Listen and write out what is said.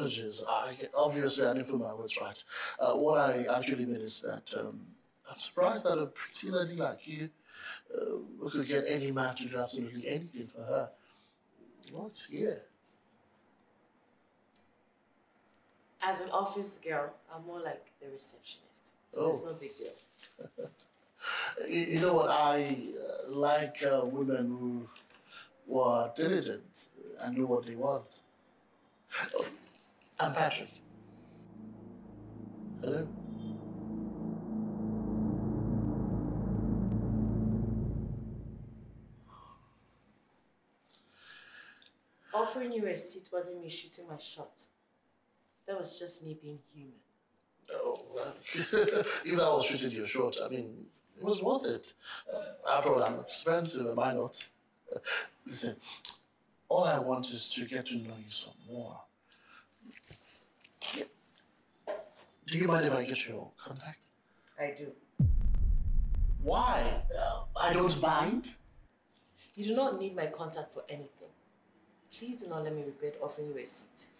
apologies. Obviously, I didn't put my words right. What I actually mean is that I'm surprised that a pretty lady like you could get any man to do absolutely anything for her. What's here? As an office girl, I'm more like the receptionist. So it's no big deal. You know what? I like women who are diligent and know what they want. Oh, I'm Patrick. Hello? Offering you a seat wasn't me shooting my shot. That was just me being human. Oh, well, if I was shooting you short, I mean, it was worth it. After all, I'm expensive, am I not? Listen, all I want is to get to know you some more. Do you mind if I get your contact? I do. Why? I don't mind. You do not need my contact for anything. Please do not let me regret offering you a seat.